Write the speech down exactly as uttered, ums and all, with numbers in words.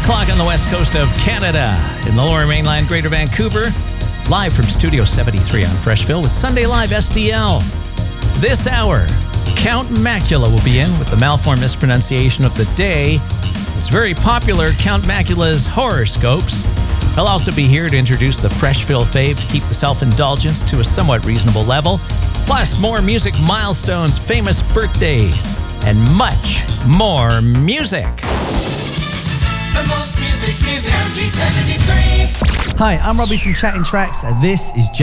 o'clock on the west coast of Canada. In the Lower Mainland, Greater Vancouver. Live from Studio seventy-three on Freshville with Sunday Live S D L. This hour, Count Macula will be in with the malformed mispronunciation of the day. His very popular Count Macula's horoscopes. He'll also be here to introduce the Freshville fave to keep the self-indulgence to a somewhat reasonable level. Plus, more music milestones, famous birthdays, and much more music. The most music is M G seventy-three. Hi, I'm Robbie from Chatting Tracks, and this is J